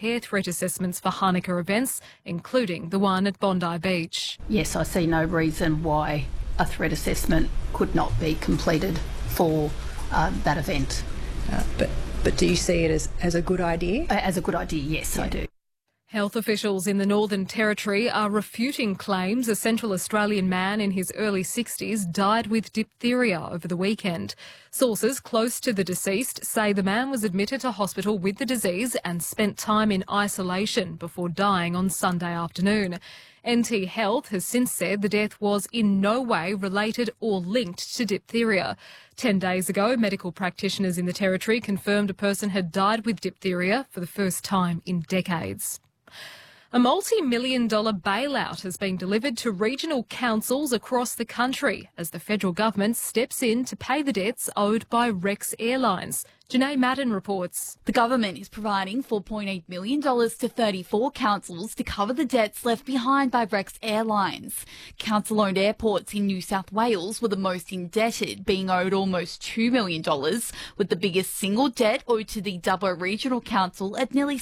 prepare threat assessments for Hanukkah events, including the one at Bondi Beach. Yes, I see no reason why a threat assessment could not be completed for that event. But do you see it as a good idea? As a good idea, yes, I do. Health officials in the Northern Territory are refuting claims a Central Australian man in his early 60s died with diphtheria over the weekend. Sources close to the deceased say the man was admitted to hospital with the disease and spent time in isolation before dying on Sunday afternoon. NT Health has since said the death was in no way related or linked to diphtheria. 10 days ago, medical practitioners in the Territory confirmed a person had died with diphtheria for the first time in decades. A multi-million-dollar bailout has been delivered to regional councils across the country as the federal government steps in to pay the debts owed by Rex Airlines. Janae Madden reports. The government is providing $4.8 million to 34 councils to cover the debts left behind by Rex Airlines. Council-owned airports in New South Wales were the most indebted, being owed almost $2 million, with the biggest single debt owed to the Dubbo Regional Council at nearly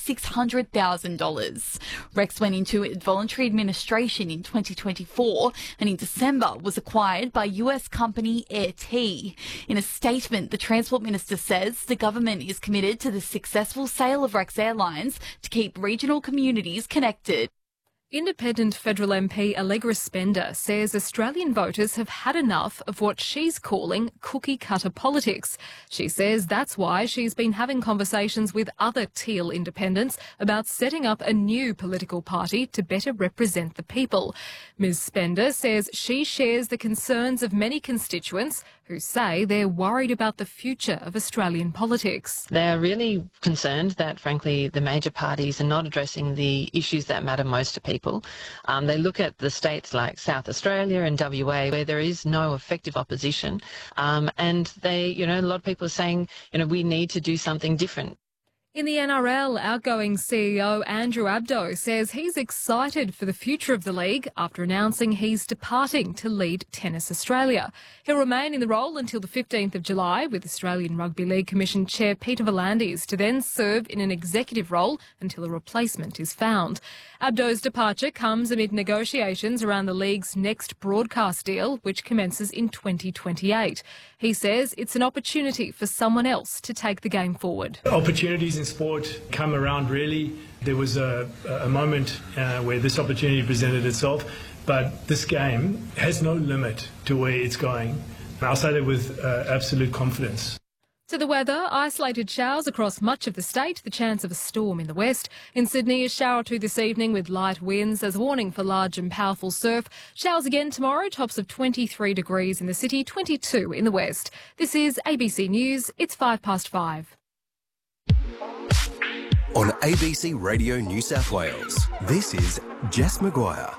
$600,000. Rex went into voluntary administration in 2024 and in December was acquired by US company Air T. In a statement, the Transport Minister says the government is committed to the successful sale of Rex Airlines to keep regional communities connected. Independent federal MP Allegra Spender says Australian voters have had enough of what she's calling cookie-cutter politics. She says that's why she's been having conversations with other Teal independents about setting up a new political party to better represent the people. Ms Spender says she shares the concerns of many constituents who say they're worried about the future of Australian politics. They're really concerned that, frankly, the major parties are not addressing the issues that matter most to people. They look at the states like South Australia and WA where there is no effective opposition, and they, a lot of people are saying, we need to do something different. In the NRL, outgoing CEO Andrew Abdo says he's excited for the future of the league after announcing he's departing to lead Tennis Australia. He'll remain in the role until the 15th of July, with Australian Rugby League Commission Chair Peter V'landys to then serve in an executive role until a replacement is found. Abdo's departure comes amid negotiations around the league's next broadcast deal, which commences in 2028. He says it's an opportunity for someone else to take the game forward. Opportunities in sport come around really. There was a moment where this opportunity presented itself, but this game has no limit to where it's going. And I'll say that with absolute confidence. To the weather, isolated showers across much of the state, the chance of a storm in the west. In Sydney, a shower or two this evening with light winds as a warning for large and powerful surf. Showers again tomorrow, tops of 23 degrees in the city, 22 in the west. This is ABC News, it's 5:05. On ABC Radio New South Wales, this is Jess Maguire.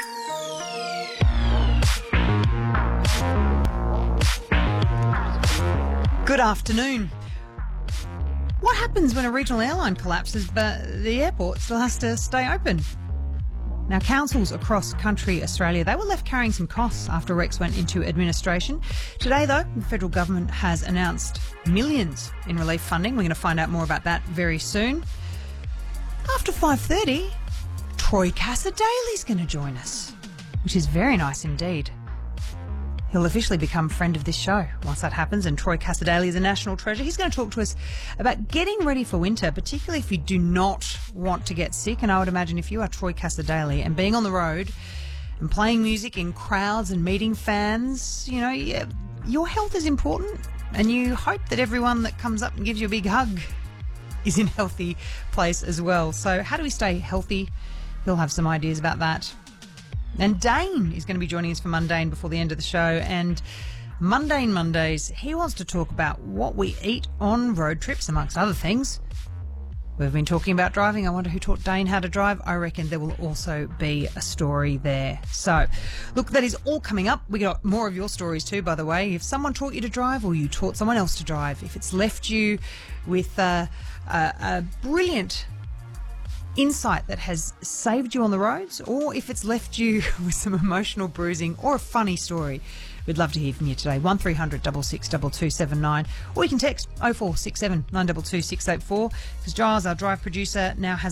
Good afternoon. What happens when a regional airline collapses but the airport still has to stay open? Now, councils across country Australia, they were left carrying some costs after Rex went into administration. Today, though, the federal government has announced millions in relief funding. We're going to find out more about that very soon. After 5:30, Troy Cassar-Daley's going to join us, which is very nice indeed. He'll officially become friend of this show once that happens, and Troy Cassar-Daley is a national treasure. He's going to talk to us about getting ready for winter, particularly if you do not want to get sick. And I would imagine if you are Troy Cassar-Daley and being on the road and playing music in crowds and meeting fans, your health is important, and you hope that everyone that comes up and gives you a big hug is in a healthy place as well. So how do we stay healthy? He'll have some ideas about that. And Dane is going to be joining us for Mundane before the end of the show. And Mundane Mondays, he wants to talk about what we eat on road trips, amongst other things. We've been talking about driving. I wonder who taught Dane how to drive. I reckon there will also be a story there. So, look, that is all coming up. We got more of your stories too, by the way. If someone taught you to drive or you taught someone else to drive, if it's left you with a brilliant insight that has saved you on the roads, or if it's left you with some emotional bruising or a funny story, we'd love to hear from you today. 1300 662279, or you can text 0467 922 684, because Giles, our drive producer, now has